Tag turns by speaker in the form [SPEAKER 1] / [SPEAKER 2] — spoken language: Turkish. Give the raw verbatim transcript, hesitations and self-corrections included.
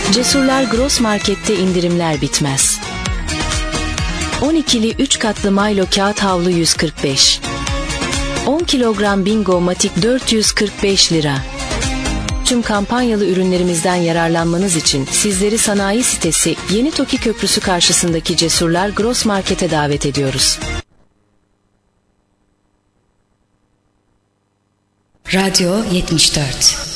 [SPEAKER 1] Cesurlar Gross Market'te indirimler bitmez. on ikili üç katlı Milo kağıt havlu yüz kırk beş. on kilogram Bingo Matik dört yüz kırk beş lira. Tüm kampanyalı ürünlerimizden yararlanmanız için sizleri sanayi sitesi Yeni Toki Köprüsü karşısındaki Cesurlar Gross Market'e davet ediyoruz.
[SPEAKER 2] Radyo yetmiş dört.